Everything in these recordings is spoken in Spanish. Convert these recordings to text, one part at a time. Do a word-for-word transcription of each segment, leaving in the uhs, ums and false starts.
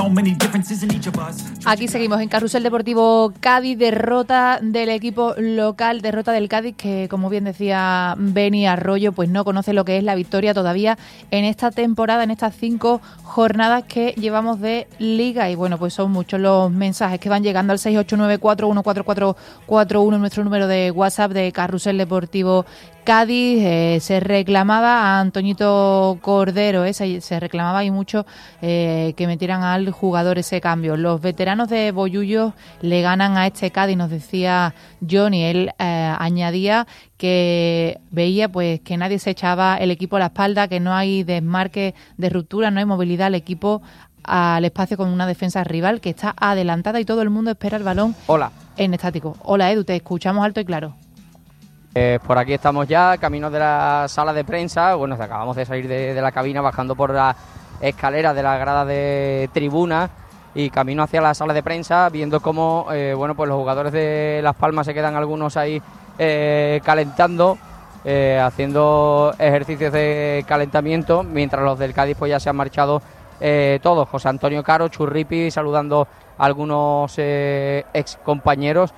Aquí seguimos en Carrusel Deportivo Cádiz, derrota del equipo local, derrota del Cádiz que, como bien decía Beni Arroyo, pues no conoce lo que es la victoria todavía en esta temporada, en estas cinco jornadas que llevamos de Liga. Y bueno, pues son muchos los mensajes que van llegando al seis ocho nueve cuatro uno cuatro cuatro cuatro uno, nuestro número de WhatsApp de Carrusel Deportivo Cádiz. Eh, se reclamaba a Antoñito Cordero, eh, se, se reclamaba y mucho eh, que metieran al jugador ese cambio. Los veteranos de Bollullo le ganan a este Cádiz, nos decía Johnny. Él eh, añadía que veía pues que nadie se echaba el equipo a la espalda, que no hay desmarque de ruptura, no hay movilidad al equipo al espacio con una defensa rival que está adelantada y todo el mundo espera el balón. Hola. En estático. Hola Edu, te escuchamos alto y claro. Eh, por aquí estamos ya, camino de la sala de prensa. Bueno, acabamos de salir de, de la cabina, bajando por la escalera de la grada de tribuna y camino hacia la sala de prensa, viendo cómo eh, bueno, pues los jugadores de Las Palmas se quedan algunos ahí eh, calentando, eh, haciendo ejercicios de calentamiento, mientras los del Cádiz pues ya se han marchado eh, todos. José Antonio Caro, Churripi, saludando a algunos eh, ex compañeros.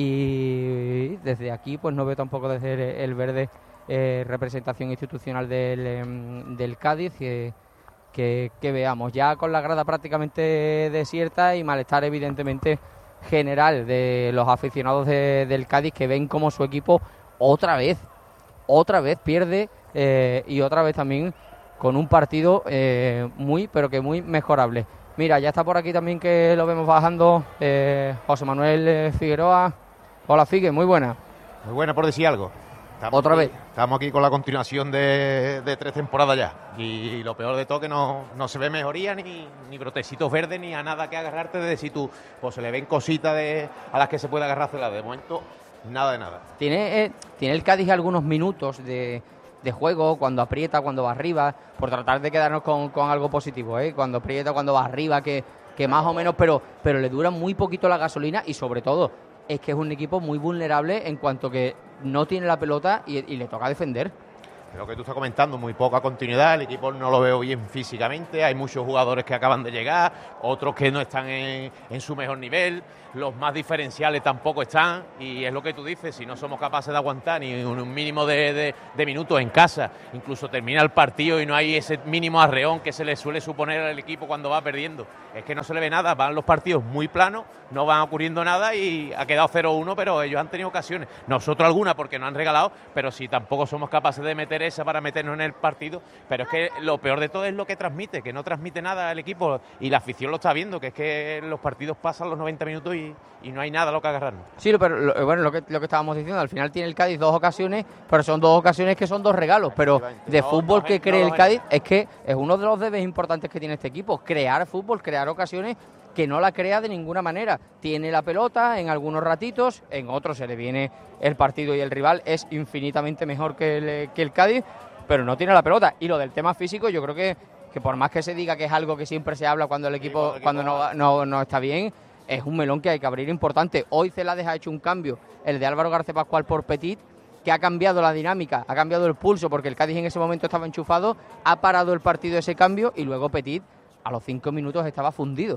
Y desde aquí pues no veo tampoco desde el verde eh, representación institucional del, eh, del Cádiz que, que, que veamos ya con la grada prácticamente desierta y malestar evidentemente general de los aficionados de, del Cádiz, que ven como su equipo otra vez otra vez pierde eh, y otra vez también con un partido eh, muy pero que muy mejorable. Mira, ya está por aquí también, que lo vemos bajando, eh, José Manuel eh, Figueroa. Hola, Figue, muy buena. Muy buena, por decir algo. Estamos Otra aquí, vez. Estamos aquí con la continuación de, de tres temporadas ya. Y lo peor de todo que no, no se ve mejoría, ni, ni brotecitos verdes, ni a nada que agarrarte de si tú, pues se le ven cositas de, a las que se puede agarrarse. De momento, nada de nada. Tiene, eh, tiene el Cádiz algunos minutos de... de juego, cuando aprieta, cuando va arriba, por tratar de quedarnos con, con algo positivo, ¿eh? Cuando aprieta, cuando va arriba, que, que más o menos, pero, pero le dura muy poquito la gasolina y sobre todo es que es un equipo muy vulnerable en cuanto que no tiene la pelota y, y le toca defender. Lo que tú estás comentando, muy poca continuidad, el equipo no lo veo bien físicamente, hay muchos jugadores que acaban de llegar, otros que no están en, en su mejor nivel, los más diferenciales tampoco están, y es lo que tú dices, si no somos capaces de aguantar ni un, un mínimo de, de, de minutos en casa, incluso termina el partido y no hay ese mínimo arreón que se le suele suponer al equipo cuando va perdiendo, es que no se le ve nada, van los partidos muy planos, no van ocurriendo nada y ha quedado cero uno, pero ellos han tenido ocasiones, nosotros algunas porque nos han regalado, pero si tampoco somos capaces de meter esa para meternos en el partido, pero es que lo peor de todo es lo que transmite, que no transmite nada al equipo y la afición lo está viendo, que es que los partidos pasan los noventa minutos y, y no hay nada a lo que agarrarnos. Sí, pero lo, bueno, lo que, lo que estábamos diciendo, al final tiene el Cádiz dos ocasiones, pero son dos ocasiones que son dos regalos, pero de fútbol que cree el Cádiz es que es uno de los debes importantes que tiene este equipo, crear fútbol, crear ocasiones que no la crea de ninguna manera. Tiene la pelota en algunos ratitos, en otros se le viene el partido y el rival es infinitamente mejor que el, que el Cádiz, pero no tiene la pelota. Y lo del tema físico, yo creo que, que por más que se diga que es algo que siempre se habla cuando el equipo, sí, cuando, el equipo cuando no, no, no está bien, es un melón que hay que abrir importante. Hoy Celades ha hecho un cambio, el de Álvaro García Pascual por Petit, que ha cambiado la dinámica, ha cambiado el pulso, porque el Cádiz en ese momento estaba enchufado, ha parado el partido ese cambio y luego Petit a los cinco minutos estaba fundido.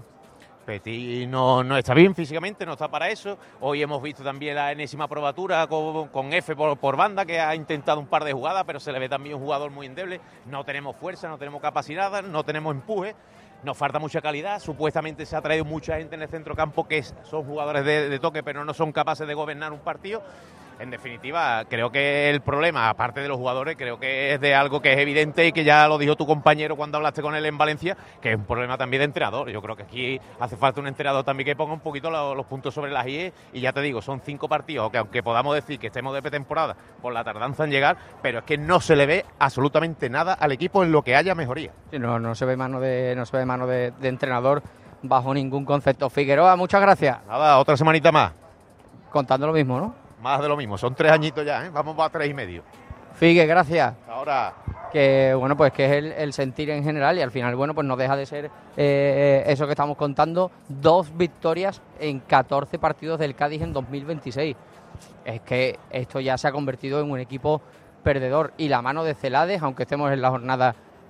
Petit no, no está bien físicamente, no está para eso. Hoy hemos visto también la enésima probatura con, con F por, por banda, que ha intentado un par de jugadas, pero se le ve también un jugador muy endeble. No tenemos fuerza, no tenemos capacidad, no tenemos empuje. Nos falta mucha calidad, supuestamente se ha traído mucha gente en el centrocampo que son jugadores de, de toque, pero no son capaces de gobernar un partido. En definitiva, creo que el problema, aparte de los jugadores, creo que es de algo que es evidente y que ya lo dijo tu compañero cuando hablaste con él en Valencia, que es un problema también de entrenador. Yo creo que aquí hace falta un entrenador también que ponga un poquito los, los puntos sobre las i, y ya te digo, son cinco partidos que aunque podamos decir que estemos de pretemporada por la tardanza en llegar, pero es que no se le ve absolutamente nada al equipo en lo que haya mejoría. Sí, no, no se ve mano de, no se ve mano de, de entrenador bajo ningún concepto. Figueroa, muchas gracias. Nada, otra semanita más. Contando lo mismo, ¿no? Más de lo mismo, son tres añitos ya, ¿eh? Vamos a tres y medio. Figue, gracias. Ahora. Que bueno, pues que es el, el sentir en general y al final, bueno, pues no deja de ser eh, eso que estamos contando, dos victorias en catorce partidos del Cádiz en dos mil veintiséis. Es que esto ya se ha convertido en un equipo perdedor y la mano de Celades, aunque estemos en la jornada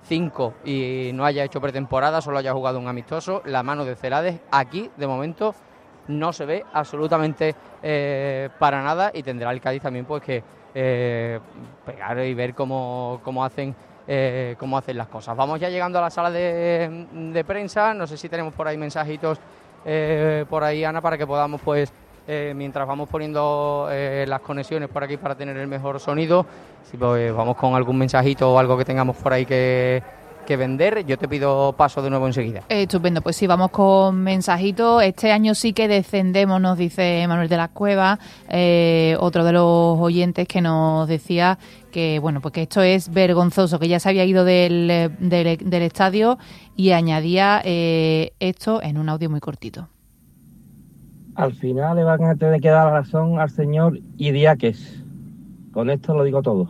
cinco y no haya hecho pretemporada, solo haya jugado un amistoso, la mano de Celades aquí de momento no se ve absolutamente eh, para nada, y tendrá el Cádiz también pues que eh, pegar y ver cómo, cómo hacen eh, cómo hacen las cosas. Vamos ya llegando a la sala de, de prensa, no sé si tenemos por ahí mensajitos eh, por ahí, Ana, para que podamos pues eh, mientras vamos poniendo eh, las conexiones por aquí para tener el mejor sonido, si pues, vamos con algún mensajito o algo que tengamos por ahí que que vender, yo te pido paso de nuevo enseguida. Eh, estupendo, pues sí, vamos con mensajitos. Este año sí que descendemos, nos dice Manuel de las Cuevas, eh, otro de los oyentes que nos decía que bueno, pues que esto es vergonzoso, que ya se había ido del, del, del estadio, y añadía eh, esto en un audio muy cortito. Al final le van a tener que dar razón al señor Idiáquez. Con esto lo digo todo.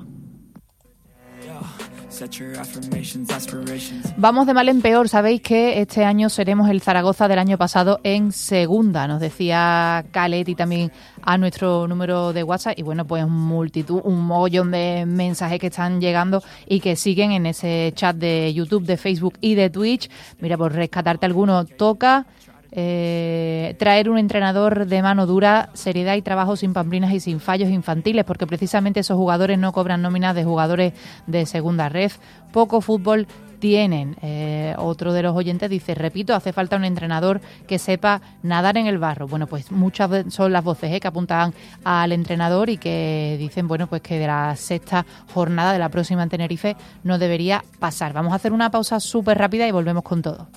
Vamos de mal en peor. Sabéis que este año seremos el Zaragoza del año pasado en segunda, nos decía Caletti también a nuestro número de WhatsApp, y bueno, pues multitud, un mogollón de mensajes que están llegando y que siguen en ese chat de YouTube, de Facebook y de Twitch. Mira, por rescatarte alguno, toca Eh, traer un entrenador de mano dura, seriedad y trabajo sin pamplinas y sin fallos infantiles, porque precisamente esos jugadores no cobran nóminas de jugadores de segunda ref. Poco fútbol tienen. Eh, otro de los oyentes dice, repito, hace falta un entrenador que sepa nadar en el barro. Bueno, pues muchas son las voces eh, que apuntan al entrenador y que dicen, bueno, pues que de la sexta jornada de la próxima en Tenerife no debería pasar. Vamos a hacer una pausa súper rápida y volvemos con todo.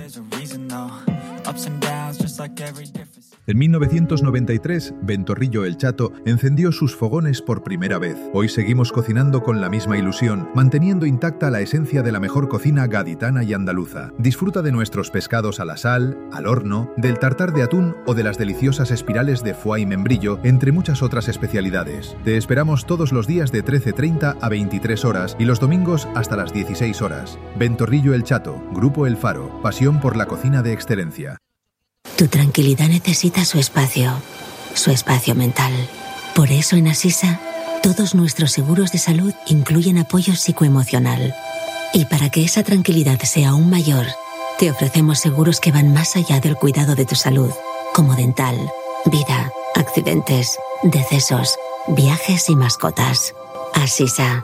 En mil novecientos noventa y tres, Ventorrillo El Chato encendió sus fogones por primera vez. Hoy seguimos cocinando con la misma ilusión, manteniendo intacta la esencia de la mejor cocina gaditana y andaluza. Disfruta de nuestros pescados a la sal, al horno, del tartar de atún o de las deliciosas espirales de foie y membrillo, entre muchas otras especialidades. Te esperamos todos los días de trece treinta a veintitrés horas y los domingos hasta las dieciséis horas. Ventorrillo El Chato, Grupo El Faro, pasión por la cocina de excelencia. Tu tranquilidad necesita su espacio, su espacio mental. Por eso en Asisa, todos nuestros seguros de salud incluyen apoyo psicoemocional. Y para que esa tranquilidad sea aún mayor, te ofrecemos seguros que van más allá del cuidado de tu salud, como dental, vida, accidentes, decesos, viajes y mascotas. Asisa.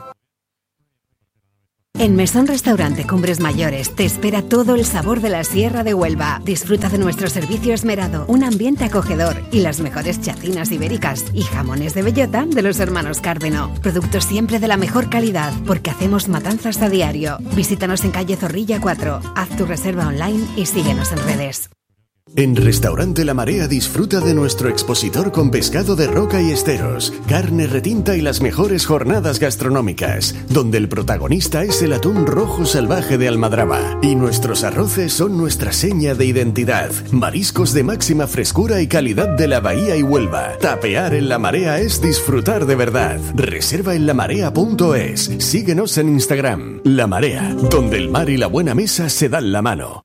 En Mesón Restaurante Cumbres Mayores te espera todo el sabor de la Sierra de Huelva. Disfruta de nuestro servicio esmerado, un ambiente acogedor y las mejores chacinas ibéricas y jamones de bellota de los hermanos Cárdeno. Productos siempre de la mejor calidad, porque hacemos matanzas a diario. Visítanos en calle Zorrilla cuatro, haz tu reserva online y síguenos en redes. En Restaurante La Marea disfruta de nuestro expositor con pescado de roca y esteros, carne retinta y las mejores jornadas gastronómicas, donde el protagonista es el atún rojo salvaje de Almadraba y nuestros arroces son nuestra seña de identidad. Mariscos de máxima frescura y calidad de la Bahía y Huelva. Tapear en La Marea es disfrutar de verdad. Reserva en lamarea punto es. Síguenos en Instagram. La Marea, donde el mar y la buena mesa se dan la mano.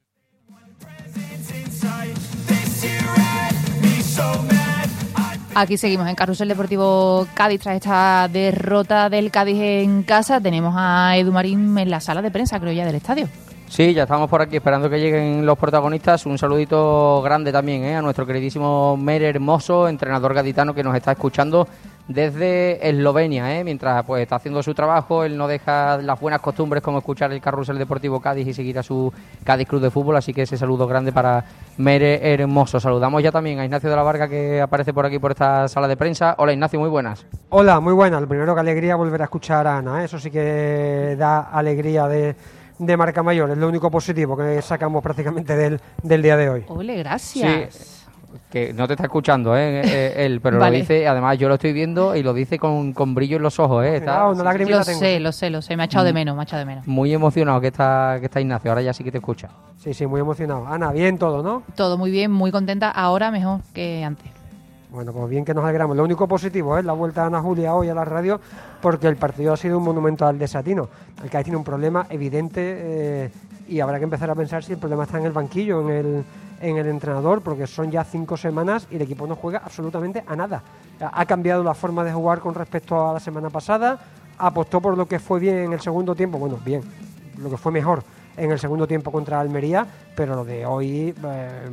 Aquí seguimos en Carrusel Deportivo Cádiz tras esta derrota del Cádiz en casa. Tenemos a Edu Marín en la sala de prensa, creo ya, del estadio. Sí, ya estamos por aquí esperando que lleguen los protagonistas. Un saludito grande también ¿eh? a nuestro queridísimo Mere Hermoso, entrenador gaditano que nos está escuchando desde Eslovenia, ¿eh? mientras pues está haciendo su trabajo. Él no deja las buenas costumbres como escuchar el Carrusel Deportivo Cádiz y seguir a su Cádiz Club de Fútbol, así que ese saludo grande para Mere Hermoso. Saludamos ya también a Ignacio de la Varga, que aparece por aquí por esta sala de prensa. Hola Ignacio, muy buenas. Hola, muy buenas. Lo primero, que alegría volver a escuchar a Ana, ¿eh? Eso sí que da alegría de, de marca mayor, es lo único positivo que sacamos prácticamente del, del día de hoy. Ole, gracias. Sí. Que no te está escuchando ¿eh? eh, él, pero vale. Lo dice, además yo lo estoy viendo y lo dice con, con brillo en los ojos. ¿eh? Está, no, no, la lo sé, tengo. lo sé, lo sé, me ha echado de menos, me ha echado de menos. Muy emocionado que está, que está Ignacio, ahora ya sí que te escucha. Sí, sí, muy emocionado. Ana, bien todo, ¿no? Todo muy bien, muy contenta, ahora mejor que antes. Bueno, pues bien que nos alegramos. Lo único positivo es la vuelta de Ana Julia hoy a la radio, porque el partido ha sido un monumento al desatino. El Cádiz tiene un problema evidente eh, y habrá que empezar a pensar si el problema está en el banquillo, en el... en el entrenador, porque son ya cinco semanas y el equipo no juega absolutamente a nada. Ha cambiado la forma de jugar con respecto a la semana pasada, apostó por lo que fue bien en el segundo tiempo, bueno, bien, lo que fue mejor en el segundo tiempo contra Almería, pero lo de hoy eh,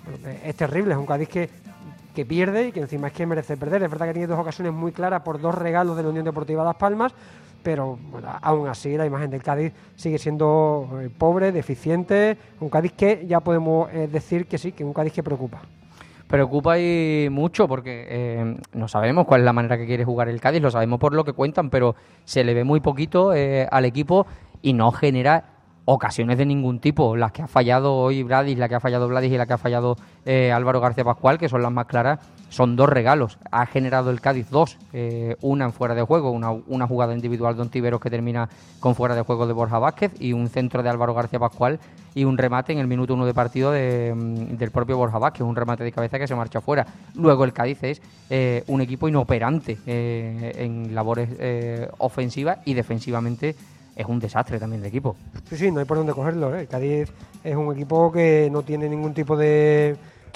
es terrible. Es un Cádiz que, que pierde y que encima es que merece perder. Es verdad que tiene dos ocasiones muy claras por dos regalos de la Unión Deportiva Las Palmas, pero bueno, aún así la imagen del Cádiz sigue siendo eh, pobre, deficiente, un Cádiz que ya podemos eh, decir que sí, que un Cádiz que preocupa. Preocupa y mucho porque eh, no sabemos cuál es la manera que quiere jugar el Cádiz, lo sabemos por lo que cuentan, pero se le ve muy poquito eh, al equipo y no genera ocasiones de ningún tipo. Las que ha fallado hoy Bradis, la que ha fallado Bladis y la que ha fallado eh, Álvaro García Pascual, que son las más claras, son dos regalos. Ha generado el Cádiz dos, eh, una en fuera de juego, una, una jugada individual de Ontiveros que termina con fuera de juego de Borja Vázquez y un centro de Álvaro García Pascual y un remate en el minuto uno de partido de, del propio Borja Vázquez, un remate de cabeza que se marcha fuera. Luego el Cádiz es eh, un equipo inoperante eh, en labores eh, ofensivas y defensivamente es un desastre también de equipo. Sí, sí, no hay por dónde cogerlo, ¿eh? El Cádiz es un equipo que no tiene ningún tipo de...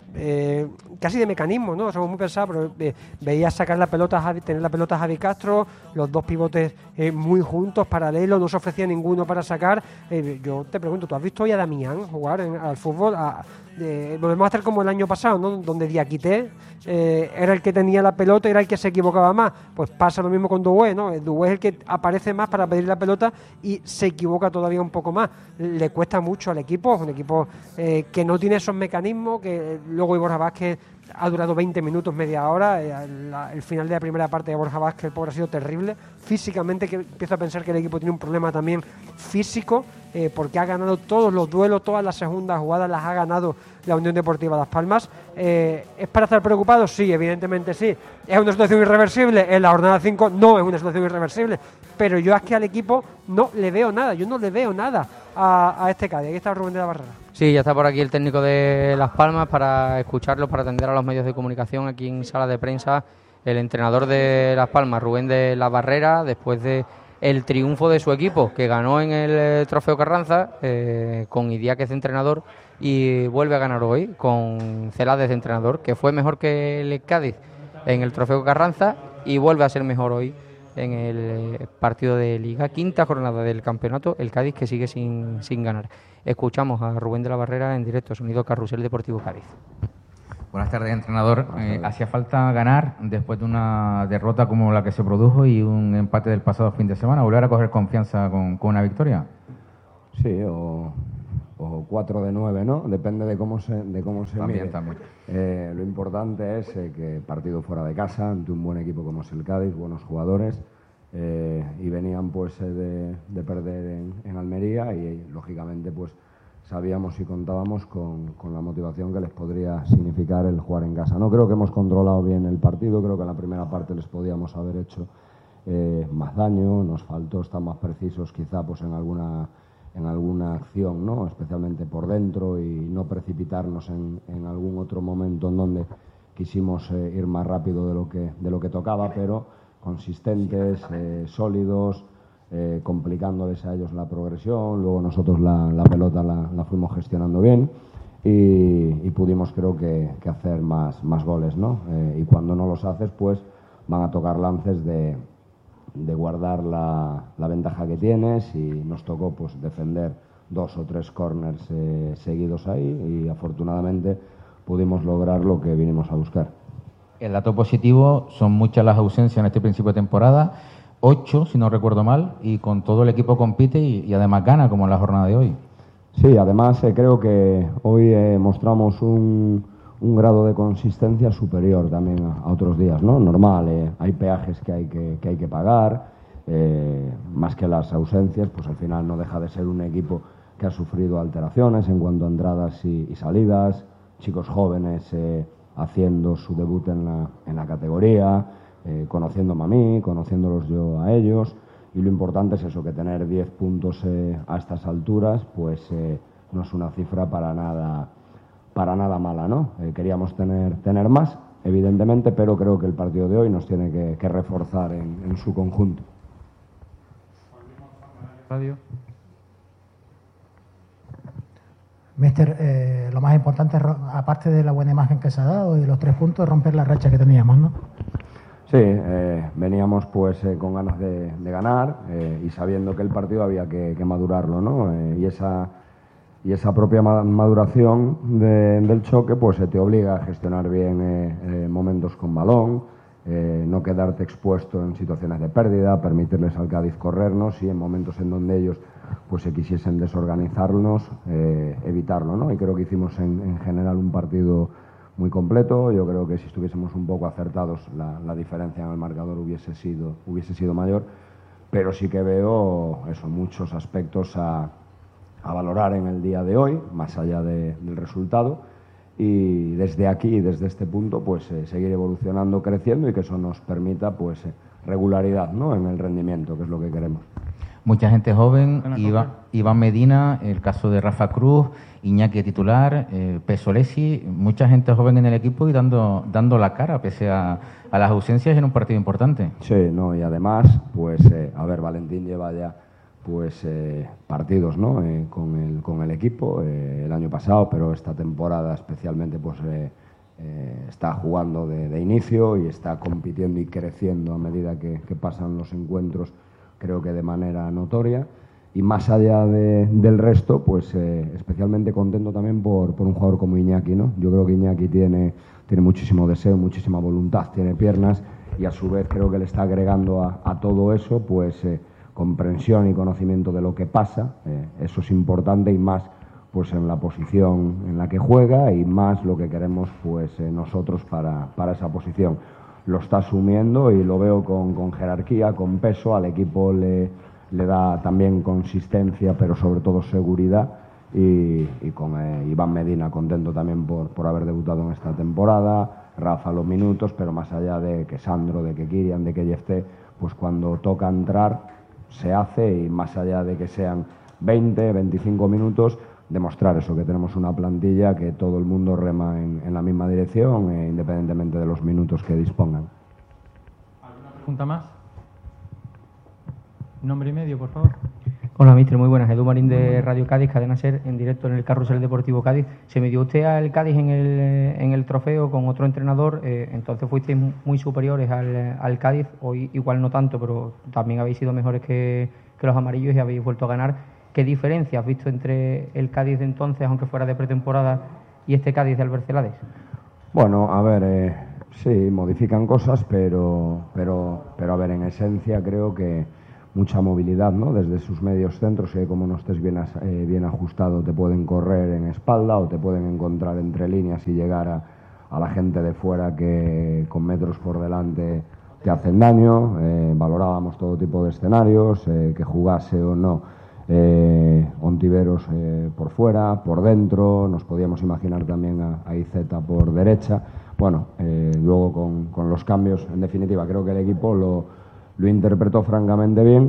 Eh, casi de mecanismo, ¿no? Somos muy pensados, pero eh, veías sacar la pelota, Javi, tener la pelota a Javi Castro, los dos pivotes eh, muy juntos, paralelos, no se ofrecía ninguno para sacar. Eh, yo te pregunto, ¿tú has visto hoy a Damián jugar en, al fútbol? A, eh, volvemos a hacer como el año pasado, ¿no? Donde Diakité eh, era el que tenía la pelota y era el que se equivocaba más. Pues pasa lo mismo con Doué, ¿no? El Doué es el que aparece más para pedir la pelota y se equivoca todavía un poco más. Le cuesta mucho al equipo, es un equipo eh, que no tiene esos mecanismos, que luego Borja Vázquez ha durado veinte minutos, media hora. El, el final de la primera parte de Borja Vázquez, el pobre, ha sido terrible. Físicamente, que empiezo a pensar que el equipo tiene un problema también físico, eh, porque ha ganado todos los duelos, todas las segundas jugadas las ha ganado la Unión Deportiva Las Palmas. Eh, ¿Es para estar preocupados? Sí, evidentemente sí. ¿Es una situación irreversible? En la jornada cinco no es una situación irreversible, pero yo es que al equipo no le veo nada, yo no le veo nada a, a este Cádiz. Aquí está Rubén de la Barrera. Sí, ya está por aquí el técnico de Las Palmas para escucharlo, para atender a los medios de comunicación aquí en sala de prensa. El entrenador de Las Palmas, Rubén de la Barrera, después de el triunfo de su equipo, que ganó en el eh, Trofeo Carranza eh, con Idiáquez de entrenador y vuelve a ganar hoy con Celades de entrenador, que fue mejor que el Cádiz en el Trofeo Carranza y vuelve a ser mejor hoy en el eh, partido de Liga, quinta jornada del campeonato, el Cádiz que sigue sin, sin ganar. Escuchamos a Rubén de la Barrera en directo, sonido Carrusel Deportivo Cádiz. Buenas tardes, entrenador. Eh, hacía falta ganar después de una derrota como la que se produjo y un empate del pasado fin de semana, volver a coger confianza con, con una victoria. Sí, o, o cuatro de nueve, ¿no? Depende de cómo se, de cómo se también, mire. También. Eh, lo importante es eh, que partido fuera de casa, ante un buen equipo como es el Cádiz, buenos jugadores, eh, y venían pues eh, de, de perder en, en Almería y, y lógicamente pues sabíamos y contábamos con, con la motivación que les podría significar el jugar en casa. No creo que hemos controlado bien el partido, creo que en la primera parte les podíamos haber hecho eh, más daño, nos faltó estar más precisos quizá pues en alguna en alguna acción, ¿no? Especialmente por dentro, y no precipitarnos en, en algún otro momento en donde quisimos eh, ir más rápido de lo que de lo que tocaba, pero consistentes, eh, sólidos, eh, complicándoles a ellos la progresión. Luego nosotros la, la pelota la, la fuimos gestionando bien y, y pudimos, creo que, que hacer más, más goles, ¿no? Eh, y cuando no los haces, pues van a tocar lances de de guardar la, la ventaja que tienes, y nos tocó pues defender dos o tres corners eh, seguidos ahí y afortunadamente pudimos lograr lo que vinimos a buscar. El dato positivo, son muchas las ausencias en este principio de temporada, ocho si no recuerdo mal, y con todo el equipo compite y, y además gana como en la jornada de hoy. Sí, además eh, creo que hoy eh, mostramos un un grado de consistencia superior también a, a otros días, ¿no? Normal, eh, hay peajes que hay que, que hay que pagar, eh, más que las ausencias, pues al final no deja de ser un equipo que ha sufrido alteraciones en cuanto a entradas y, y salidas, chicos jóvenes eh, haciendo su debut en la, en la categoría, eh, conociéndome a mí, conociéndolos yo a ellos, y lo importante es eso, que tener diez puntos eh, a estas alturas, pues eh, no es una cifra para nada para nada mala, ¿no? Eh, queríamos tener, tener más, evidentemente, pero creo que el partido de hoy nos tiene que, que reforzar en, en su conjunto. Radio. Mister, eh, lo más importante, aparte de la buena imagen que se ha dado y los tres puntos, es romper la racha que teníamos, ¿no? Sí, eh, veníamos pues eh, con ganas de, de ganar eh, y sabiendo que el partido había que, que madurarlo, ¿no? Eh, y esa y esa propia maduración de, del choque pues eh, te obliga a gestionar bien eh, eh, momentos con balón, eh, no quedarte expuesto en situaciones de pérdida, permitirles al Cádiz corrernos y en momentos en donde ellos pues se quisiesen desorganizarnos, eh, evitarlo, ¿no? Y creo que hicimos en, en general un partido muy completo. Yo creo que si estuviésemos un poco acertados la, la diferencia en el marcador hubiese sido, hubiese sido mayor, pero sí que veo eso, muchos aspectos a, a valorar en el día de hoy, más allá de, del resultado, y desde aquí, desde este punto, pues eh, seguir evolucionando, creciendo y que eso nos permita pues eh, regularidad, ¿no?, en el rendimiento, que es lo que queremos. Mucha gente joven, Iván, Iván Medina, el caso de Rafa Cruz, Iñaki titular, eh, Pesolesi, mucha gente joven en el equipo y dando dando la cara pese a, a las ausencias en un partido importante. Sí, no, y además, pues, eh, a ver, Valentín lleva ya pues eh, partidos, ¿no?, eh, con el con el equipo eh, el año pasado, pero esta temporada especialmente pues eh, eh, está jugando de, de inicio y está compitiendo y creciendo a medida que, que pasan los encuentros, creo que de manera notoria. Y más allá de, del resto, pues eh, especialmente contento también por, por un jugador como Iñaki, ¿no? Yo creo que Iñaki tiene, tiene muchísimo deseo, muchísima voluntad, tiene piernas y a su vez creo que le está agregando a, a todo eso pues eh, comprensión y conocimiento de lo que pasa. Eh, eso es importante y más pues en la posición en la que juega y más lo que queremos pues eh, nosotros para, para esa posición. Lo está asumiendo y lo veo con, con jerarquía, con peso, al equipo le... le da también consistencia, pero sobre todo seguridad, y, y con eh, Iván Medina contento también por, por haber debutado en esta temporada, Rafa los minutos, pero más allá de que Sandro, de que Kirian, de que Jefté, pues cuando toca entrar se hace, y más allá de que sean veinte, veinticinco minutos, demostrar eso, que tenemos una plantilla que todo el mundo rema en, en la misma dirección, eh, independientemente de los minutos que dispongan. ¿Alguna pregunta más? Nombre y medio, por favor. Hola, mister, muy buenas. Edu Marín de Radio Cádiz, Cadena SER, en directo en el Carrusel Deportivo Cádiz. Se midió usted al Cádiz en el, en el trofeo con otro entrenador, eh, entonces fuisteis muy superiores al, al Cádiz, hoy igual no tanto, pero también habéis sido mejores que, que los amarillos y habéis vuelto a ganar. ¿Qué diferencia has visto entre el Cádiz de entonces, aunque fuera de pretemporada, y este Cádiz de Albert Celades? Bueno, a ver, eh, sí, modifican cosas, pero, pero, pero a ver, en esencia creo que mucha movilidad, ¿no?, desde sus medios centros, que como no estés bien, eh, bien ajustado te pueden correr en espalda o te pueden encontrar entre líneas y llegar a, a la gente de fuera que con metros por delante te hacen daño. Eh, valorábamos todo tipo de escenarios, eh, que jugase o no eh, Ontiveros eh, por fuera, por dentro, nos podíamos imaginar también a, a Iceta por derecha. Bueno, eh, luego con, con los cambios, en definitiva, creo que el equipo lo Lo interpretó francamente bien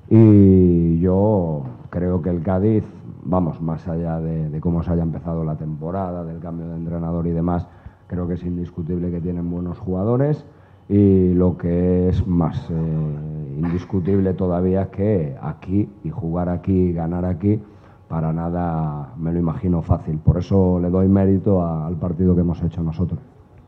y yo creo que el Cádiz, vamos, más allá de, de cómo se haya empezado la temporada, del cambio de entrenador y demás, creo que es indiscutible que tienen buenos jugadores y lo que es más eh, indiscutible todavía es que aquí, y jugar aquí y ganar aquí, para nada me lo imagino fácil. Por eso le doy mérito a, al partido que hemos hecho nosotros.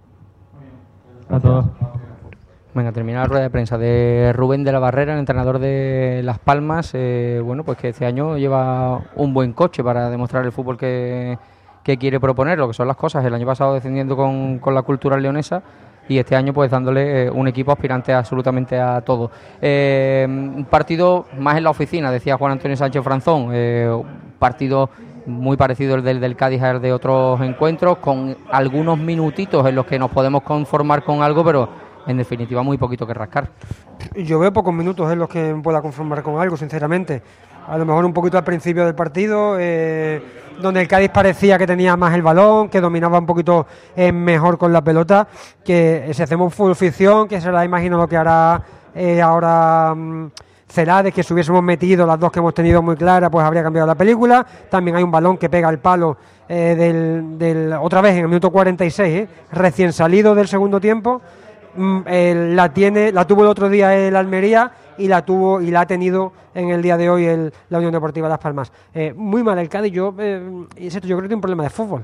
A todos. Venga, termina la rueda de prensa de Rubén de la Barrera, el entrenador de Las Palmas. Eh, bueno, pues que este año lleva un buen coche para demostrar el fútbol que, que quiere proponer, lo que son las cosas. El año pasado descendiendo con, con la Cultural Leonesa y este año pues dándole eh, un equipo aspirante absolutamente a todo. Eh, un partido más en la oficina, decía Juan Antonio Sánchez Franzón, eh, un partido muy parecido al del, del Cádiz al de otros encuentros, con algunos minutitos en los que nos podemos conformar con algo, pero en definitiva muy poquito que rascar. Yo veo pocos minutos en los que me pueda conformar con algo, sinceramente. A lo mejor un poquito al principio del partido, eh, donde el Cádiz parecía que tenía más el balón, que dominaba un poquito eh, mejor con la pelota, que si hacemos full ficción, que será, imagino, lo que hará eh, ahora um, Celades, que si hubiésemos metido las dos que hemos tenido muy claras, pues habría cambiado la película. También hay un balón que pega el palo eh, del, del otra vez en el minuto cuarenta y seis, eh, recién salido del segundo tiempo. Eh, la tiene, la tuvo el otro día el Almería y la tuvo y la ha tenido en el día de hoy el, la Unión Deportiva Las Palmas. Eh, muy mal el Cádiz. Yo, eh, es esto, yo creo que tiene un problema de fútbol.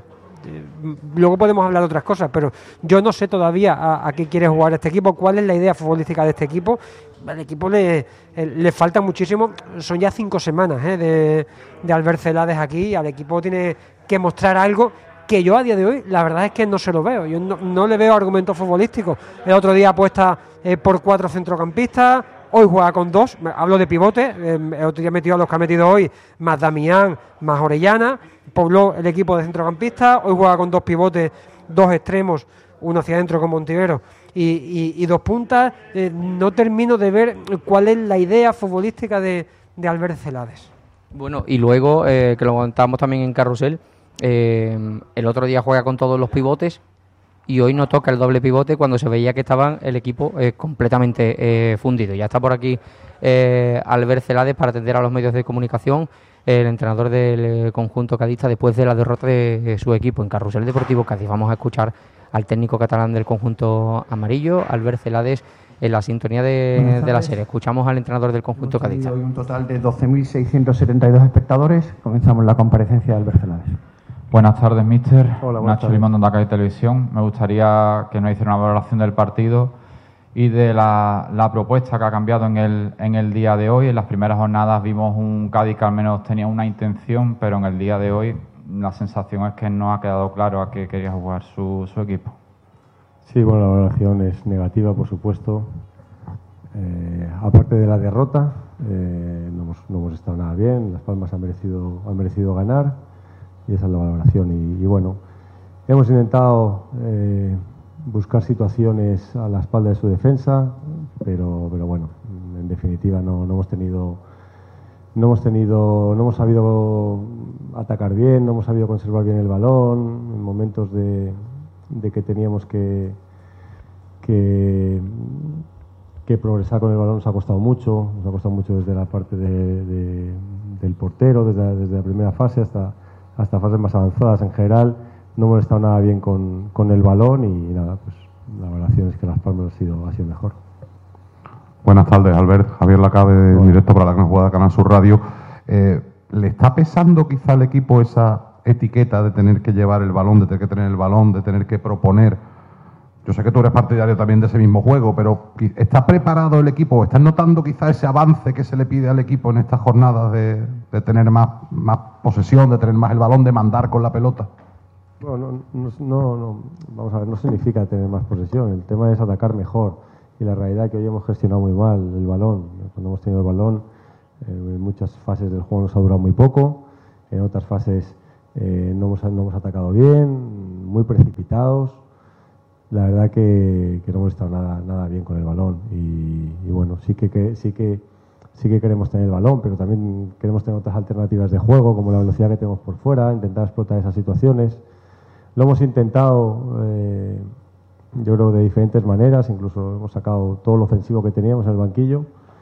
luego podemos hablar de otras cosas, pero yo no sé todavía a, a qué quiere jugar este equipo, cuál es la idea futbolística de este equipo. Al equipo le, le falta muchísimo, son ya cinco semanas ¿eh? de, de Albert Celades aquí, y al equipo tiene que mostrar algo que yo a día de hoy la verdad es que no se lo veo, yo no, no le veo argumentos futbolísticos. El otro día apuesta eh, por cuatro centrocampistas, hoy juega con dos, hablo de pivote, eh, el otro día metido a los que ha metido hoy, más Damián, más Orellana, pobló el equipo de centrocampistas, hoy juega con dos pivotes, dos extremos, uno hacia adentro con Montivero y, y, y dos puntas. Eh, no termino de ver cuál es la idea futbolística de, de Albert Celades. Bueno, y luego, eh, que lo contamos también en Carrusel, eh, el otro día juega con todos los pivotes y hoy no toca el doble pivote cuando se veía que estaban el equipo eh, completamente eh, fundido. Ya está por aquí eh, Albert Celades para atender a los medios de comunicación, el entrenador del eh, conjunto cadista, después de la derrota de, de su equipo en Carrusel Deportivo Cádiz. Vamos a escuchar al técnico catalán del conjunto amarillo, Albert Celades, en la sintonía de, de la serie. Escuchamos al entrenador del conjunto cadista. Hoy un total de doce mil seiscientos setenta y dos espectadores. Comenzamos la comparecencia de Albert Celades. Buenas tardes, míster. Hola, buenas Nacho tardes. Limón de Onda Cádiz Televisión. Me gustaría que nos hiciera una valoración del partido y de la, la propuesta que ha cambiado en el, en el día de hoy. En las primeras jornadas vimos un Cádiz que al menos tenía una intención, pero en el día de hoy la sensación es que no ha quedado claro a qué quería jugar su, su equipo. Sí, bueno, la valoración es negativa, por supuesto. Eh, aparte de la derrota, eh, no, hemos, no hemos estado nada bien. Las Palmas han merecido, han merecido ganar y esa es la valoración. Y, y bueno, hemos intentado eh, buscar situaciones a la espalda de su defensa, pero, pero bueno, en definitiva no, no hemos tenido, no hemos tenido, no hemos sabido atacar bien, no hemos sabido conservar bien el balón en momentos de de que teníamos que, que que progresar con el balón. Nos ha costado mucho, nos ha costado mucho desde la parte de, de, del portero, desde la, desde la primera fase hasta, hasta fases más avanzadas. En general no hemos estado nada bien con, con el balón y nada, pues la valoración es que Las Palmas ha sido, ha sido mejor. Buenas tardes, Albert. Javier Lacabe, en directo para la Gran Jugada Canal Sur Radio. Eh, ¿Le está pesando quizá al equipo esa etiqueta de tener que llevar el balón, de tener que tener el balón, de tener que proponer? Yo sé que tú eres partidario también de ese mismo juego, pero ¿está preparado el equipo? ¿Estás notando quizá ese avance que se le pide al equipo en estas jornadas de, de tener más, más posesión, de tener más el balón, de mandar con la pelota? Bueno, no, no, no, vamos a ver, no significa tener más posesión. El tema es atacar mejor y la realidad es que hoy hemos gestionado muy mal el balón. Cuando hemos tenido el balón, eh, en muchas fases del juego nos ha durado muy poco, en otras fases Eh, no, hemos, no hemos atacado bien, muy precipitados. La verdad que, que no hemos estado nada, nada bien con el balón y, y bueno, sí que, que, sí, que, sí que queremos tener el balón, pero también queremos tener otras alternativas de juego, como la velocidad que tenemos por fuera, intentar explotar esas situaciones. Lo hemos intentado, eh, yo creo, de diferentes maneras, incluso hemos sacado todo lo ofensivo que teníamos en el banquillo.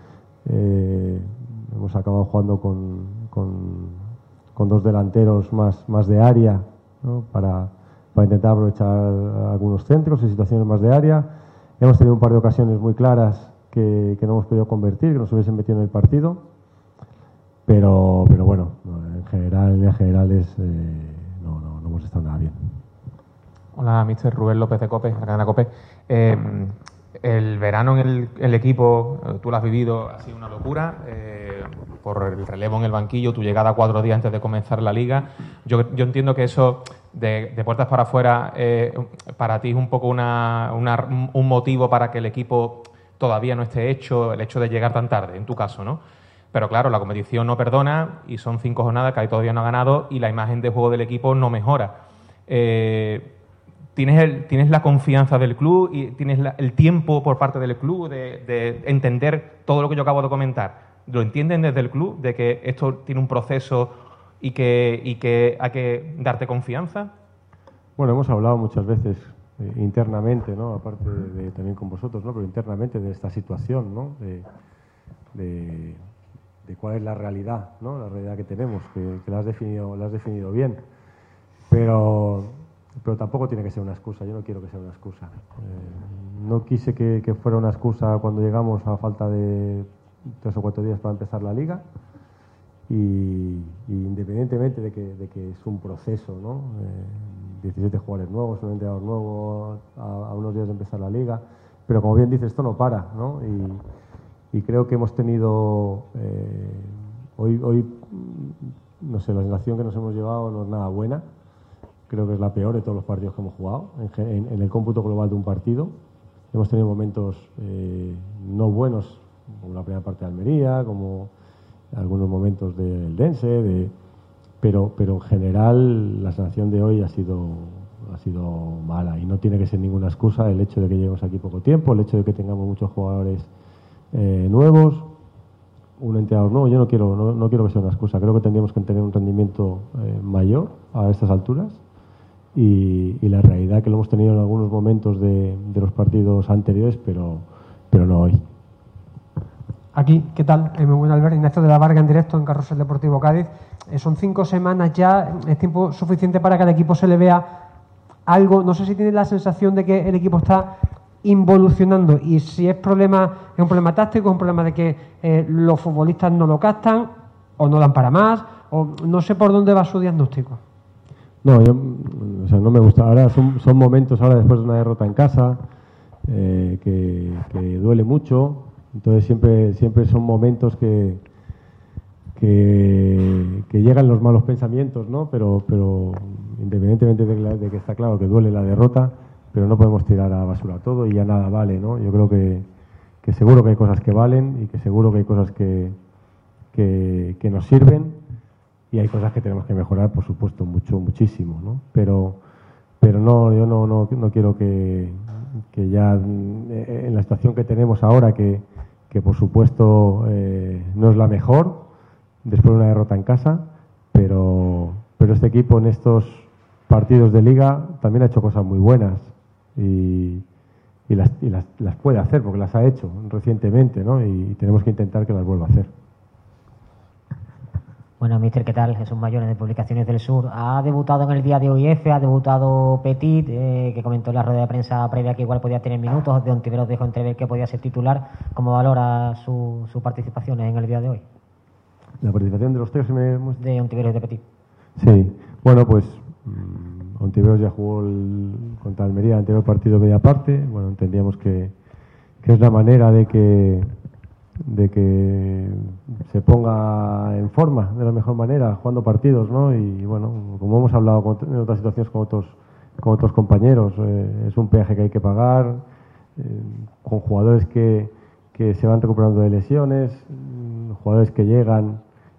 Eh, hemos acabado jugando con... con con dos delanteros más, más de área, ¿no? para, para intentar aprovechar algunos centros y situaciones más de área. Hemos tenido un par de ocasiones muy claras que, que no hemos podido convertir, que nos hubiesen metido en el partido, pero, pero bueno, en general, en generales eh, no, no, no hemos estado nada bien. Hola, míster Rubén López de COPE, la cadena COPE. Eh, el verano en el, el equipo, tú lo has vivido, ha sido una locura. Eh, por el relevo en el banquillo, tu llegada cuatro días antes de comenzar la Liga. Yo, yo entiendo que eso, de, de puertas para afuera, eh, para ti es un poco una, una, un motivo para que el equipo todavía no esté hecho, el hecho de llegar tan tarde, en tu caso, ¿no? Pero claro, la competición no perdona y son cinco jornadas que ahí todavía no ha ganado y la imagen de juego del equipo no mejora. Eh, ¿Tienes, el, ¿Tienes la confianza del club y tienes la, el tiempo por parte del club de, de entender todo lo que yo acabo de comentar? ¿Lo entienden desde el club, de que esto tiene un proceso y que, y que hay que darte confianza? Bueno, hemos hablado muchas veces eh, internamente, ¿no? Aparte de, de, también con vosotros, ¿no? Pero internamente de esta situación, ¿no? De, de, de cuál es la realidad, ¿no? La realidad que tenemos, que, que la has definido, la has definido bien. Pero, pero tampoco tiene que ser una excusa. Yo no quiero que sea una excusa. Eh, no quise que, que fuera una excusa cuando llegamos a falta de tres o cuatro días para empezar la Liga y, y independientemente de que, de que es un proceso, ¿no? eh, diecisiete jugadores nuevos, un entrenador nuevo a, a unos días de empezar la liga, pero como bien dices, esto no para, ¿no? Y, y creo que hemos tenido, eh, hoy, hoy, no sé, la sensación que nos hemos llevado no es nada buena, creo que es la peor de todos los partidos que hemos jugado, en, en, en el cómputo global de un partido. Hemos tenido momentos eh, no buenos, como la primera parte de Almería, como algunos momentos del Dense, de, pero, pero en general la sensación de hoy ha sido, ha sido mala y no tiene que ser ninguna excusa el hecho de que lleguemos aquí poco tiempo, el hecho de que tengamos muchos jugadores eh, nuevos, un entrenador nuevo. Yo no quiero, no, no quiero que sea una excusa, creo que tendríamos que tener un rendimiento eh, mayor a estas alturas. Y, y la realidad que lo hemos tenido en algunos momentos de, de los partidos anteriores, pero, pero no hoy. Aquí, ¿qué tal? Eh, muy buen Albert, Ignacio de la Varga en directo en Carrusel Deportivo Cádiz. Eh, son cinco semanas ya, es tiempo suficiente para que al equipo se le vea algo. No sé si tienes la sensación de que el equipo está involucionando y si es problema, es un problema táctico, es un problema de que eh, los futbolistas no lo captan o no dan para más, o no sé por dónde va su diagnóstico. No, yo, o sea, no me gusta. Ahora son, son momentos, ahora después de una derrota en casa, eh, que, que duele mucho. Entonces siempre, siempre son momentos que, que, que llegan los malos pensamientos, ¿no? Pero, pero independientemente de, la, de que está claro que duele la derrota, pero no podemos tirar a basura todo y ya nada vale, ¿no? Yo creo que, que seguro que hay cosas que valen y que seguro que hay cosas que, que, que nos sirven. Y hay cosas que tenemos que mejorar, por supuesto, mucho, muchísimo, ¿no? Pero, pero no, yo no, no, no quiero que, que ya en la situación que tenemos ahora, que, que por supuesto eh, no es la mejor, después de una derrota en casa, pero, pero este equipo en estos partidos de liga también ha hecho cosas muy buenas y, y, las, y las, las puede hacer porque las ha hecho recientemente, ¿no? Y tenemos que intentar que las vuelva a hacer. Bueno, mister, ¿qué tal? Jesús Mayores de Publicaciones del Sur. Ha debutado en el día de hoy F, ha debutado Petit, eh, que comentó en la rueda de prensa previa que igual podía tener minutos. De Ontiveros dejó entrever que podía ser titular. ¿Cómo valora su, su participación en el día de hoy? La participación de los tres me... De Ontiveros y de Petit. Sí, bueno, pues um, Ontiveros ya jugó el, contra Almería el anterior partido media parte. Bueno, entendíamos que, que es la manera de que de que se ponga en forma de la mejor manera, jugando partidos, ¿no? Y bueno, como hemos hablado con, en otras situaciones con otros, con otros compañeros, eh, es un peaje que hay que pagar, eh, con jugadores que, que se van recuperando de lesiones, jugadores que llegan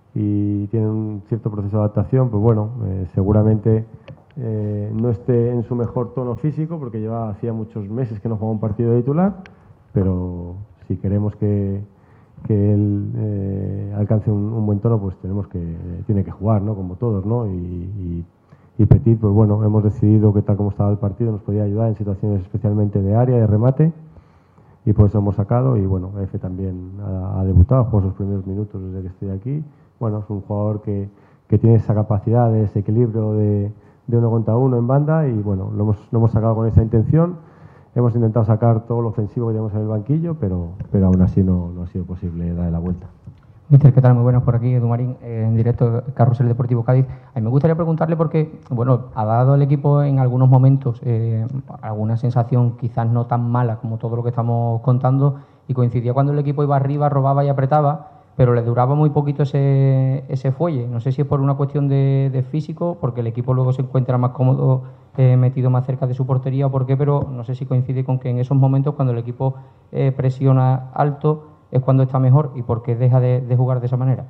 y tienen un cierto proceso de adaptación, pues bueno, eh, seguramente eh, no esté en su mejor tono físico, porque lleva hacía muchos meses que no juega un partido de titular, pero si queremos que que él eh, alcance un, un buen tono, pues tenemos que eh, tiene que jugar, ¿no? Como todos, ¿no? Y, y, y Petit, pues bueno, hemos decidido que tal como estaba el partido nos podía ayudar en situaciones especialmente de área, de remate, y por eso hemos sacado. Y bueno, F también ha, ha debutado, ha jugado sus primeros minutos desde que estoy aquí. Bueno, es un jugador que, que tiene esa capacidad, de ese equilibrio de, de uno contra uno en banda, y bueno, lo hemos, lo hemos sacado con esa intención. Hemos intentado sacar todo lo ofensivo que tenemos en el banquillo, pero, pero aún así no, no ha sido posible darle la vuelta. Mister, ¿qué tal? Muy buenos por aquí, Edu Marín, eh, en directo Carrusel Deportivo Cádiz. A mí me gustaría preguntarle porque, bueno, ha dado el equipo en algunos momentos eh, alguna sensación quizás no tan mala como todo lo que estamos contando, y coincidía cuando el equipo iba arriba, robaba y apretaba, pero le duraba muy poquito ese, ese fuelle. No sé si es por una cuestión de, de físico, porque el equipo luego se encuentra más cómodo eh, metido más cerca de su portería o por qué, pero no sé si coincide con que en esos momentos cuando el equipo eh, presiona alto es cuando está mejor, y por qué deja de, de jugar de esa manera.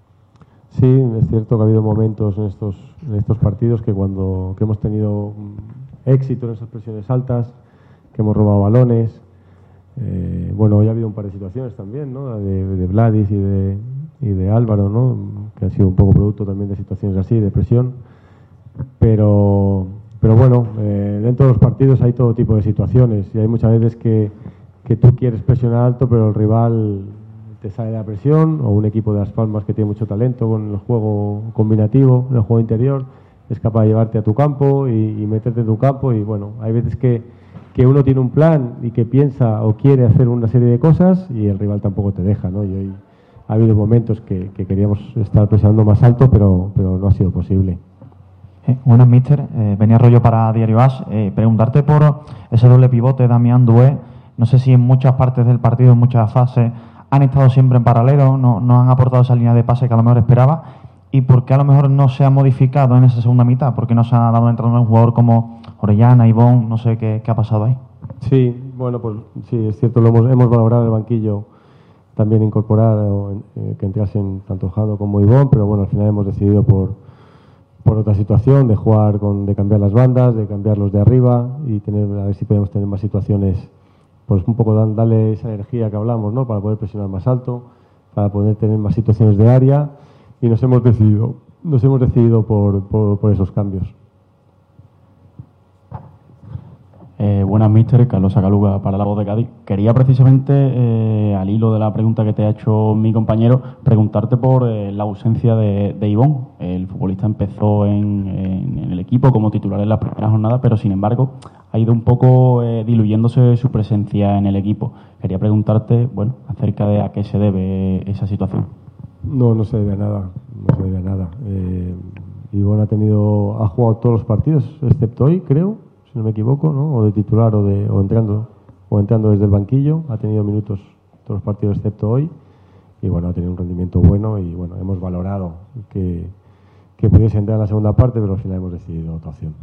Sí, es cierto que ha habido momentos en estos, en estos partidos que cuando que hemos tenido éxito en esas presiones altas, que hemos robado balones. Eh, bueno, hoy ha habido un par de situaciones también, ¿no? De, de Vladis y de, y de Álvaro, ¿no? Que han sido un poco producto también de situaciones así, de presión. Pero, pero bueno, eh, dentro de los partidos hay todo tipo de situaciones y hay muchas veces que, que tú quieres presionar alto, pero el rival te sale de la presión, o un equipo de Las Palmas que tiene mucho talento con el juego combinativo, en el juego interior, es capaz de llevarte a tu campo y, y meterte en tu campo. Y bueno, hay veces que que uno tiene un plan y que piensa o quiere hacer una serie de cosas y el rival tampoco te deja, ¿no? Y hoy ha habido momentos que, que queríamos estar presionando más alto, pero, pero no ha sido posible. Eh, buenas, míster. Eh, venía rollo para Diario As. Eh, preguntarte por ese doble pivote, Damián Doué. No sé si en muchas partes del partido, en muchas fases, han estado siempre en paralelo, no, no han aportado esa línea de pase que a lo mejor esperaba. ¿Y por qué a lo mejor no se ha modificado en esa segunda mitad? ¿Por qué no se ha dado entrando un jugador como Orellana, Ivón? No sé qué, qué ha pasado ahí. Sí, bueno, pues sí, es cierto, lo hemos, hemos valorado en el banquillo también incorporar o, eh, que entrasen tanto Jado como Ivón, pero bueno, al final hemos decidido por, por otra situación, de jugar con, de cambiar las bandas, de cambiarlos de arriba y tener, a ver si podemos tener más situaciones, pues un poco dan, darle esa energía que hablamos, ¿no? Para poder presionar más alto, para poder tener más situaciones de área, y nos hemos decidido, nos hemos decidido por, por, por esos cambios. Eh, buenas, míster. Carlos Acaluga para La Voz de Cádiz. Quería precisamente, eh, al hilo de la pregunta que te ha hecho mi compañero, preguntarte por eh, la ausencia de, de Ivón. El futbolista empezó en, en, en el equipo como titular en las primeras jornadas, pero sin embargo ha ido un poco eh, diluyéndose su presencia en el equipo. Quería preguntarte, bueno, acerca de a qué se debe esa situación. No, no se debe a nada, no se debe a nada. Eh, Ivón ha tenido, ha jugado todos los partidos, excepto hoy, creo, si no me equivoco, ¿no? O de titular o de o entrando o entrando desde el banquillo. Ha tenido minutos todos los partidos excepto hoy y bueno, ha tenido un rendimiento bueno y bueno, hemos valorado que, que pudiese entrar en la segunda parte, pero al final hemos decidido otra opción.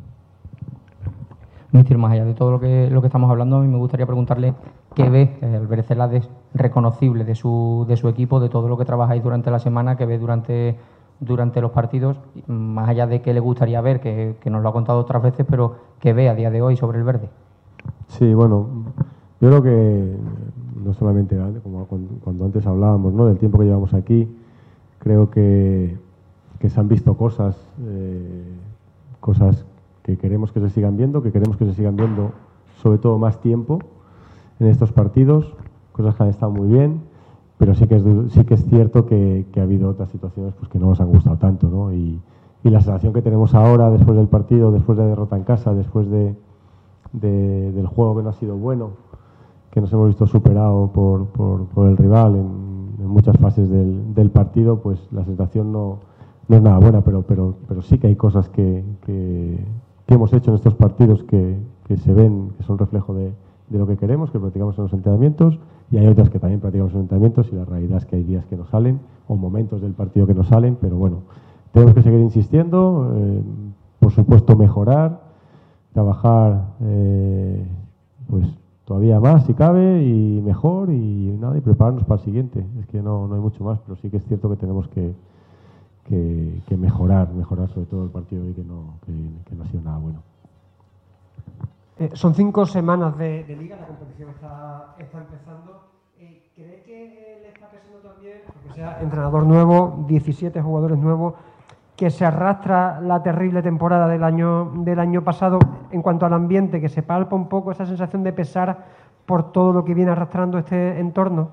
Míster, más allá de todo lo que lo que estamos hablando, a mí me gustaría preguntarle qué ve el ver Celades reconocible de su de su equipo, de todo lo que trabajáis durante la semana, que ve durante durante los partidos, más allá de que le gustaría ver, que, que nos lo ha contado otras veces, pero que ve a día de hoy sobre el verde. Sí, bueno, yo creo que no solamente como cuando antes hablábamos, ¿no?, del tiempo que llevamos aquí, creo que, que se han visto cosas, eh, cosas que queremos que se sigan viendo, que queremos que se sigan viendo sobre todo más tiempo en estos partidos, cosas que han estado muy bien, pero sí que es, sí que es cierto que, que ha habido otras situaciones pues que no nos han gustado tanto, ¿no? Y, y la sensación que tenemos ahora, después del partido, después de la derrota en casa, después de, de, del juego que no ha sido bueno, que nos hemos visto superado por, por, por el rival en, en muchas fases del, del partido, pues la sensación no, no es nada buena, pero, pero, pero sí que hay cosas que, que, que hemos hecho en estos partidos que, que se ven, que son reflejo de, de lo que queremos, que practicamos en los entrenamientos, y hay otras que también practicamos en los entrenamientos, y la realidad es que hay días que no salen, o momentos del partido que no salen, pero bueno, tenemos que seguir insistiendo, eh, por supuesto mejorar, trabajar eh, pues todavía más si cabe, y mejor, y nada, y prepararnos para el siguiente. Es que no, no hay mucho más, pero sí que es cierto que tenemos que, que, que mejorar, mejorar sobre todo el partido de hoy, que no, que, que no ha sido nada bueno. Eh, son cinco semanas de, de liga, la competición está, está empezando. Eh, ¿Cree que eh, le está pesando también, porque sea entrenador nuevo, diecisiete jugadores nuevos, que se arrastra la terrible temporada del año, del año pasado en cuanto al ambiente, que se palpa un poco esa sensación de pesar por todo lo que viene arrastrando este entorno?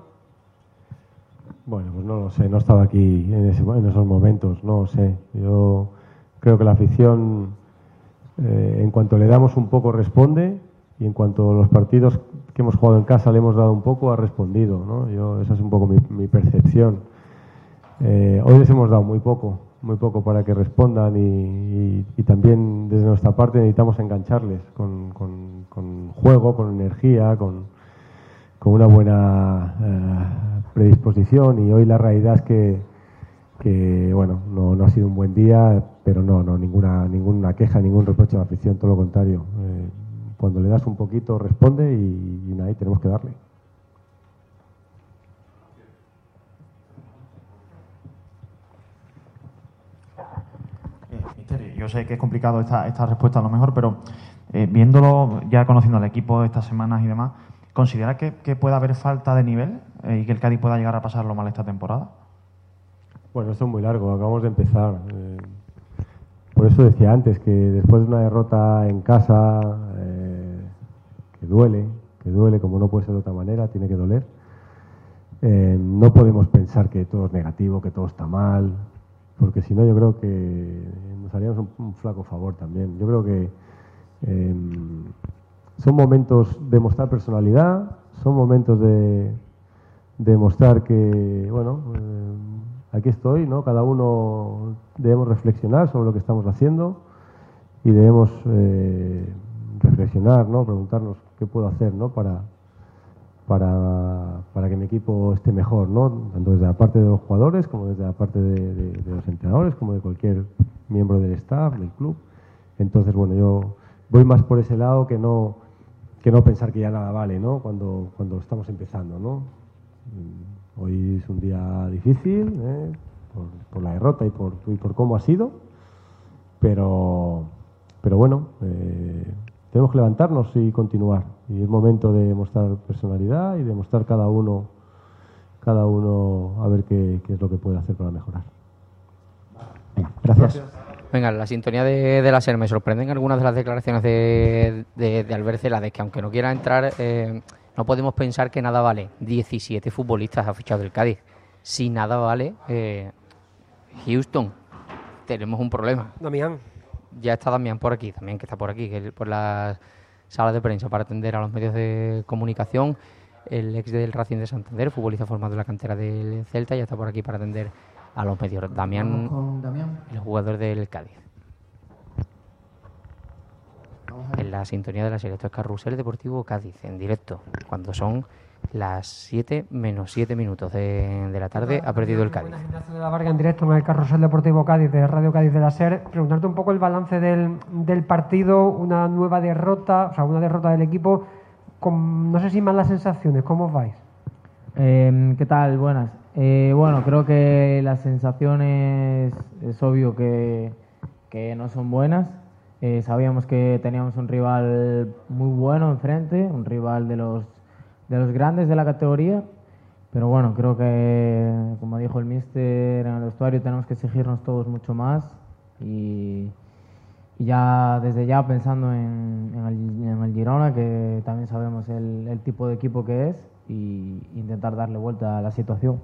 Bueno, pues no lo sé, no he estado aquí en, ese, en esos momentos, no lo sé. Yo creo que la afición... Eh, en cuanto le damos un poco responde, y en cuanto los partidos que hemos jugado en casa le hemos dado un poco ha respondido, ¿no? Yo, esa es un poco mi, mi percepción. Eh, hoy les hemos dado muy poco, muy poco para que respondan y, y, y también desde nuestra parte necesitamos engancharles con, con, con juego, con energía, con, con una buena eh, predisposición, y hoy la realidad es que que bueno, no, no ha sido un buen día, pero no, no ninguna ninguna queja, ningún reproche a la afición, todo lo contrario. Eh, cuando le das un poquito responde y, y nada, y tenemos que darle. Eh, mister, yo sé que es complicado esta, esta respuesta a lo mejor, pero eh, viéndolo, ya conociendo al equipo de estas semanas y demás, ¿considera que, que puede haber falta de nivel eh, y que el Cádiz pueda llegar a pasarlo mal esta temporada? Bueno, esto es muy largo, acabamos de empezar. Eh, por eso decía antes que después de una derrota en casa, eh, que duele, que duele, como no puede ser de otra manera, tiene que doler. Eh, no podemos pensar que todo es negativo, que todo está mal, porque si no yo creo que nos haríamos un, un flaco favor también. Yo creo que eh, son momentos de mostrar personalidad, son momentos de, de mostrar que, bueno... Eh, aquí estoy, ¿no? Cada uno debemos reflexionar sobre lo que estamos haciendo y debemos eh, reflexionar, ¿no? Preguntarnos qué puedo hacer, ¿no? para, para, para que mi equipo esté mejor, ¿no? Tanto desde la parte de los jugadores como desde la parte de, de, de los entrenadores, como de cualquier miembro del staff, del club. Entonces, bueno, yo voy más por ese lado que no, que no pensar que ya nada vale, ¿no? Cuando, cuando estamos empezando, ¿no? Hoy es un día difícil, ¿eh? por, por la derrota y por, y por cómo ha sido, pero, pero bueno, eh, tenemos que levantarnos y continuar. Y es momento de mostrar personalidad y de mostrar cada uno, cada uno a ver qué, qué es lo que puede hacer para mejorar. Venga, gracias. Venga, la sintonía de, de la SER, me sorprenden algunas de las declaraciones de, de, de Albert Celades, que aunque no quiera entrar, eh, no podemos pensar que nada vale. diecisiete futbolistas ha fichado el Cádiz. Si nada vale, eh, Houston, tenemos un problema. Damián. Ya está Damián por aquí, también que está por aquí, que por las salas de prensa para atender a los medios de comunicación. El ex del Racing de Santander, futbolista formado en la cantera del Celta, ya está por aquí para atender a los medios. Damián, con Damián, el jugador del Cádiz. En la sintonía de la serie, esto es Carrusel Deportivo Cádiz, en directo, cuando son las siete menos siete minutos de, de la tarde, ha perdido el Cádiz. Ignacio de la Varga en directo en el Carrusel Deportivo Cádiz de Radio Cádiz de la SER. Preguntarte un poco el balance del, del partido, una nueva derrota, o sea, una derrota del equipo, con, no sé si malas sensaciones, ¿cómo os vais? Eh, ¿Qué tal? Buenas. Eh, bueno, creo que las sensaciones es obvio que, que no son buenas. Eh, sabíamos que teníamos un rival muy bueno enfrente, un rival de los de los grandes de la categoría, pero bueno, creo que, como dijo el míster en el vestuario, tenemos que exigirnos todos mucho más y, y ya desde ya pensando en, en, el, en el Girona, que también sabemos el, el tipo de equipo que es, y intentar darle vuelta a la situación.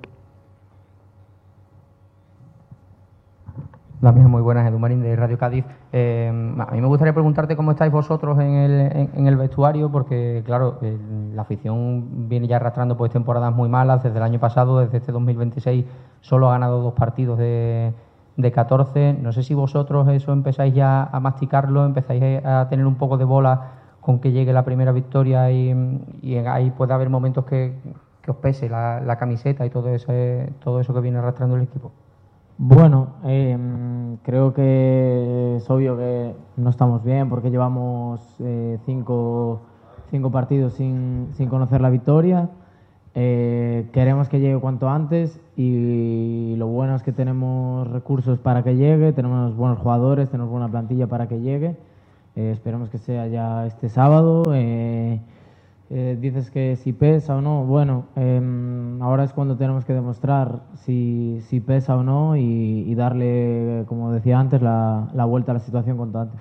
Damián, muy buenas, Edu Marín de Radio Cádiz. Eh, a mí me gustaría preguntarte cómo estáis vosotros en el, en, en el vestuario, porque claro, eh, la afición viene ya arrastrando pues temporadas muy malas desde el año pasado, desde este dos mil veintiséis solo ha ganado dos partidos de, de catorce. No sé si vosotros eso empezáis ya a masticarlo, empezáis a tener un poco de bola con que llegue la primera victoria y, y ahí puede haber momentos que, que os pese la, la camiseta y todo, ese, todo eso que viene arrastrando el equipo. Bueno, eh, creo que es obvio que no estamos bien porque llevamos eh, cinco, cinco partidos sin, sin conocer la victoria. Eh, queremos que llegue cuanto antes y lo bueno es que tenemos recursos para que llegue, tenemos buenos jugadores, tenemos buena plantilla para que llegue. Eh, esperemos que sea ya este sábado. Eh, Eh, dices que si pesa o no, bueno, eh, ahora es cuando tenemos que demostrar si, si pesa o no y, y darle, como decía antes, la, la vuelta a la situación cuanto antes.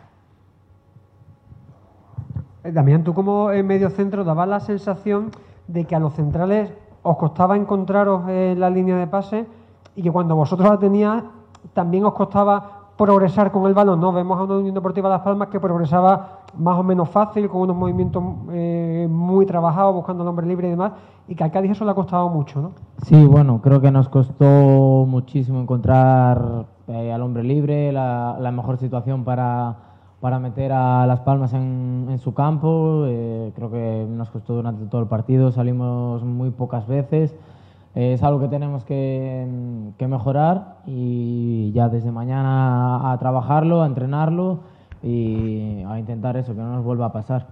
Eh, Damián, tú como en medio centro dabas la sensación de que a los centrales os costaba encontraros en la línea de pase y que cuando vosotros la teníais también os costaba progresar con el balón, ¿no? Vemos a una Unión Deportiva Las Palmas que progresaba más o menos fácil, con unos movimientos eh, muy trabajados, buscando el hombre libre y demás, y que al Cádiz eso le ha costado mucho, ¿no? Sí, bueno, creo que nos costó muchísimo encontrar eh, al hombre libre, la, la mejor situación para, para meter a Las Palmas en, en su campo. Eh, creo que nos costó durante todo el partido, salimos muy pocas veces. Es algo que tenemos que, que mejorar y ya desde mañana a, a trabajarlo, a entrenarlo y a intentar eso, que no nos vuelva a pasar.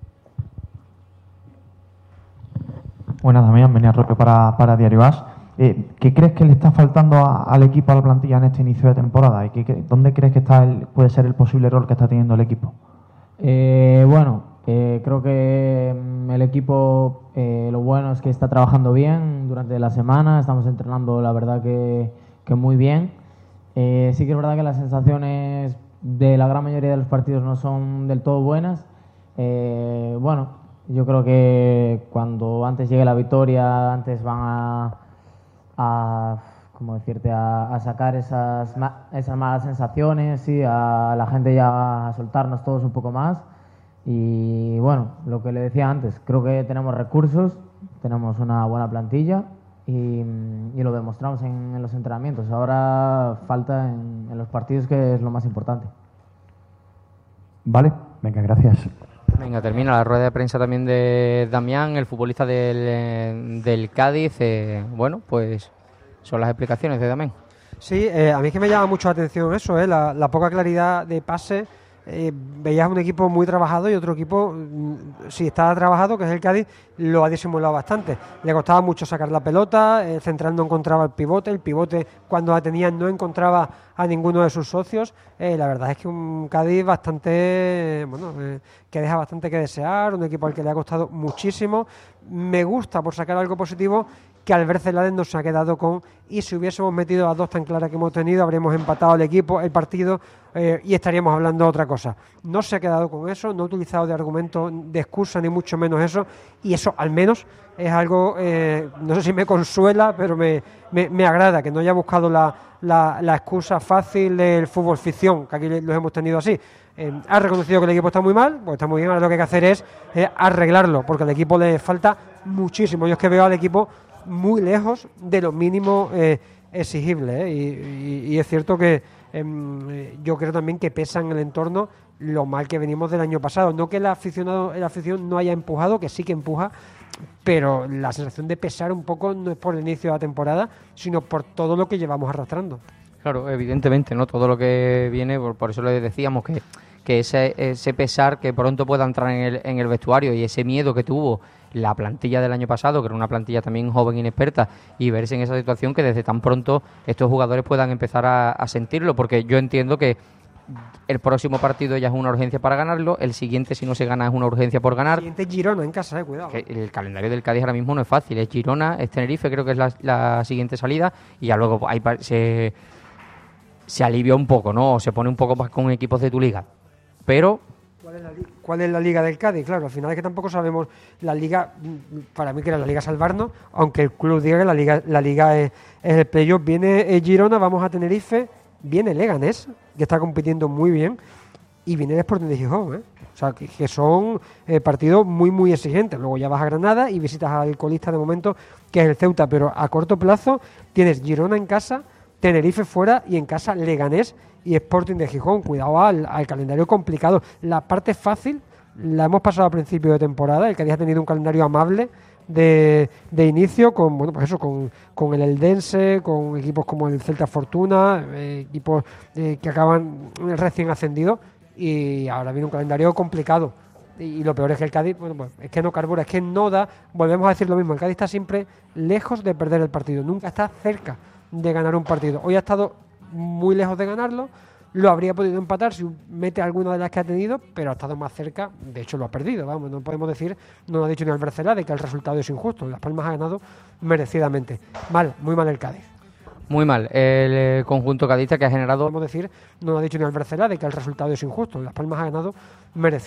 Buenas, Damián, venía Roque para, para Diario As. Eh, ¿Qué crees que le está faltando a, al equipo, a la plantilla en este inicio de temporada? ¿Y qué, dónde crees que está el, puede ser el posible error que está teniendo el equipo? Eh, bueno, eh, creo que el equipo, eh, lo bueno es que está trabajando bien durante la semana, estamos entrenando la verdad que, que muy bien. Eh, sí que es verdad que las sensaciones de la gran mayoría de los partidos no son del todo buenas. Eh, bueno, yo creo que cuando antes llegue la victoria, antes van a, a como decirte, a, a sacar esas, esas malas sensaciones, sí, a la gente ya a soltarnos todos un poco más. Y bueno, lo que le decía antes, creo que tenemos recursos, tenemos una buena plantilla y, y lo demostramos en, en los entrenamientos. Ahora falta en, en los partidos, que es lo más importante. Vale, venga, gracias. Venga, termina la rueda de prensa también de Damián, el futbolista del, del Cádiz. Eh, bueno, pues son las explicaciones de Damián. Sí, eh, a mí es que me llama mucho la atención eso, eh, la, la poca claridad de pase. Eh, veías un equipo muy trabajado y otro equipo, si estaba trabajado, que es el Cádiz, lo ha disimulado bastante. Le costaba mucho sacar la pelota, el central no encontraba el pivote, el pivote cuando la tenía no encontraba a ninguno de sus socios. Eh, la verdad es que un Cádiz bastante, bueno, eh, que deja bastante que desear, un equipo al que le ha costado muchísimo. Me gusta, por sacar algo positivo, que Albert Celades nos ha quedado con, y si hubiésemos metido las dos tan claras que hemos tenido, habríamos empatado el equipo, el partido, eh, y estaríamos hablando de otra cosa. No se ha quedado con eso, no ha utilizado de argumento, de excusa, ni mucho menos eso, y eso al menos es algo, eh, no sé si me consuela, pero me, me, me agrada, que no haya buscado la, la, la excusa fácil del fútbol ficción, que aquí los hemos tenido así. Eh, ha reconocido que el equipo está muy mal, pues está muy bien, ahora lo que hay que hacer es eh, arreglarlo, porque al equipo le falta muchísimo. Yo es que veo al equipo muy lejos de lo mínimo eh, exigible, ¿eh? y, y, y es cierto que eh, yo creo también que pesa en el entorno lo mal que venimos del año pasado. No que el aficionado, la afición no haya empujado, que sí que empuja, pero la sensación de pesar un poco no es por el inicio de la temporada, sino por todo lo que llevamos arrastrando. Claro, evidentemente, ¿no? Todo lo que viene, por, por eso le decíamos que, que ese, ese pesar que pronto pueda entrar en el, en el vestuario y ese miedo que tuvo la plantilla del año pasado, que era una plantilla también joven e inexperta, y verse en esa situación que desde tan pronto estos jugadores puedan empezar a, a sentirlo, porque yo entiendo que el próximo partido ya es una urgencia para ganarlo, el siguiente, si no se gana, es una urgencia por ganar. El siguiente es Girona en casa, eh, cuidado. Que el calendario del Cádiz ahora mismo no es fácil, es Girona, es Tenerife, creo que es la, la siguiente salida, y ya luego hay, se, se alivia un poco, ¿no? O se pone un poco más con equipos de tu liga. Pero ¿Cuál es, la, ¿Cuál es la liga del Cádiz? Claro, al final es que tampoco sabemos la liga, para mí que era la liga salvarnos, aunque el club diga que la liga la liga es, es el playoff. Viene Girona, vamos a Tenerife, viene Leganés, que está compitiendo muy bien, y viene el Sporting de Gijón, ¿eh? O sea, que, que son eh, partidos muy, muy exigentes. Luego ya vas a Granada y visitas al colista de momento, que es el Ceuta, pero a corto plazo tienes Girona en casa, Tenerife fuera y en casa Leganés y Sporting de Gijón. Cuidado al, al calendario complicado. La parte fácil la hemos pasado a principio de temporada. El Cádiz ha tenido un calendario amable de, de inicio con, bueno, pues eso, con, con el Eldense, con equipos como el Celta Fortuna, eh, equipos eh, que acaban recién ascendidos, y ahora viene un calendario complicado. Y, y lo peor es que el Cádiz, bueno, pues es que no carbura, es que no da, volvemos a decir lo mismo, el Cádiz está siempre lejos de perder el partido, nunca está cerca de ganar un partido. Hoy ha estado muy lejos de ganarlo, lo habría podido empatar si mete alguna de las que ha tenido, pero ha estado más cerca, de hecho lo ha perdido, vamos, no podemos decir, no lo ha dicho ni Albert Celades, que el resultado es injusto. Las Palmas ha ganado merecidamente. Mal, muy mal el Cádiz. Muy mal el eh, conjunto cadista, que ha generado, podemos decir, no lo ha dicho ni Albert Celades, que el resultado es injusto. Las Palmas ha ganado merecidamente.